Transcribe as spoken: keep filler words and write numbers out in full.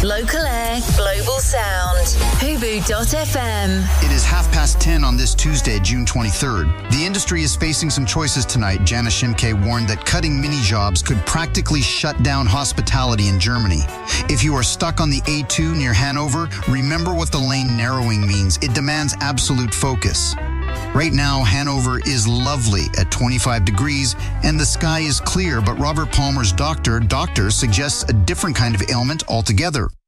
Local air, global sound. Hubu dot f m. It is half past ten on this Tuesday, June twenty-third. The industry is facing some choices tonight. Jana Shimke warned that cutting mini-jobs could practically shut down hospitality in Germany. If you are stuck on the A two near Hanover, remember what the lane narrowing means. It demands absolute focus. Right now, Hanover is lovely at twenty-five degrees and the sky is clear, but Robert Palmer's doctor, doctor suggests a different kind of ailment altogether.